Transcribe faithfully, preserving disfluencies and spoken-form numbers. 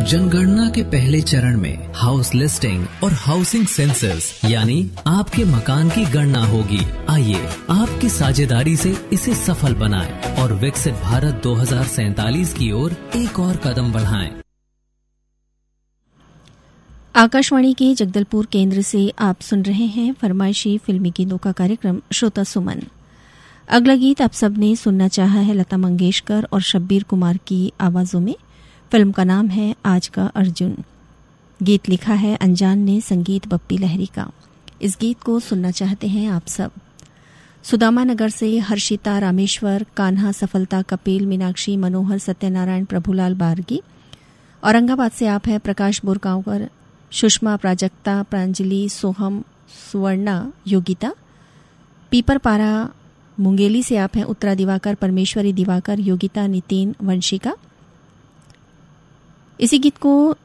जनगणना के पहले चरण में हाउस लिस्टिंग और हाउसिंग सेंसस यानी आपके मकान की गणना होगी। आइए आपकी साझेदारी से इसे सफल बनाएं और विकसित भारत दो हज़ार सैंतालीस की ओर एक और कदम बढ़ाएं। आकाशवाणी के जगदलपुर केंद्र से आप सुन रहे हैं फरमाइशी फिल्मी गीतों का कार्यक्रम श्रोता सुमन। अगला गीत आप सबने सुनना चाहा है लता मंगेशकर और शब्बीर कुमार की आवाजों में। फिल्म का नाम है आज का अर्जुन। गीत लिखा है अनजान ने, संगीत बप्पी लहरी का। इस गीत को सुनना चाहते हैं आप सब। सुदामा नगर से हर्षिता, रामेश्वर, कान्हा, सफलता, कपिल, मीनाक्षी, मनोहर, सत्यनारायण, प्रभुलाल बारगी। औरंगाबाद से आप हैं प्रकाश बुरगांवकर, सुषमा, प्राजक्ता, प्रांजलि, सोहम, सुवर्णा, योगिता। पीपरपारा मुंगेली से आप हैं उत्तरा दिवाकर, परमेश्वरी दिवाकर, योगिता, नितिन, वंशिका। इसी गीत को